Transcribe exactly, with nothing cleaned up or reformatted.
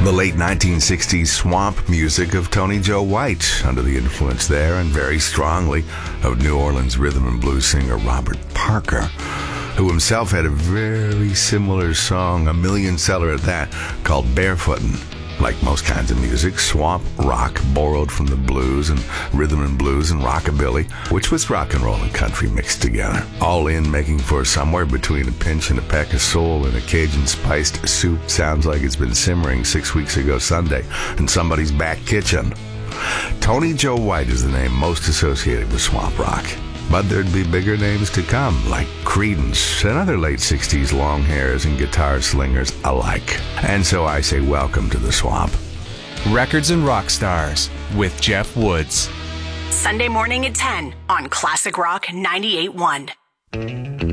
The late nineteen sixties swamp music of Tony Joe White, under the influence there and very strongly of New Orleans rhythm and blues singer Robert Parker, who himself had a very similar song, a million seller at that, called Barefootin'. Like most kinds of music, swamp rock borrowed from the blues and rhythm and blues and rockabilly, which was rock and roll and country mixed together, all in making for somewhere between a pinch and a peck of soul in a Cajun-spiced soup. Sounds like it's been simmering six weeks ago Sunday in somebody's back kitchen. Tony Joe White is the name most associated with swamp rock. But there'd be bigger names to come, like Creedence and other late sixties long hairs and guitar slingers alike. And so I say welcome to the swamp. Records and Rock Stars with Jeff Woods. Sunday morning at ten on Classic Rock ninety-eight point one.